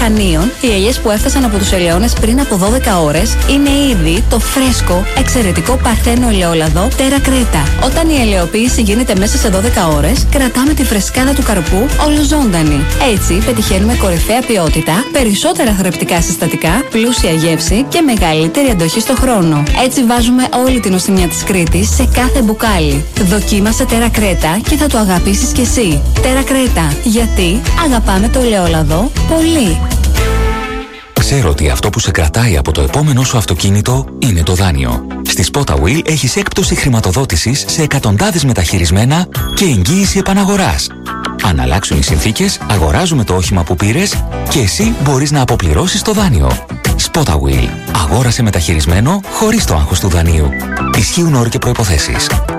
Χανίων, οι ελιές που έφτασαν από τους ελαιώνες πριν από 12 ώρες είναι ήδη το φρέσκο, εξαιρετικό παρθένο ελαιόλαδο Terra Creta. Όταν η ελαιοποίηση γίνεται μέσα σε 12 ώρες, κρατάμε τη φρεσκάδα του καρπού ολοζώντανη. Έτσι, πετυχαίνουμε κορυφαία ποιότητα, περισσότερα θρεπτικά συστατικά, πλούσια γεύση και μεγαλύτερη αντοχή στο χρόνο. Έτσι, βάζουμε όλη την νοστιμιά της Κρήτης σε κάθε μπουκάλι. Δοκίμασε Terra Creta και θα το αγαπήσεις κι εσύ. Terra Creta, γιατί αγαπάμε το ελαιόλαδο πολύ. Ξέρω ότι αυτό που σε κρατάει από το επόμενό σου αυτοκίνητο είναι το δάνειο. Στη Spotawheel έχεις έκπτωση χρηματοδότησης σε εκατοντάδες μεταχειρισμένα και εγγύηση επαναγοράς. Αν αλλάξουν οι συνθήκες, αγοράζουμε το όχημα που πήρες και εσύ μπορείς να αποπληρώσεις το δάνειο. Spotawheel. Αγόρασε μεταχειρισμένο χωρίς το άγχος του δανείου. Ισχύουν όροι και προϋποθέσεις.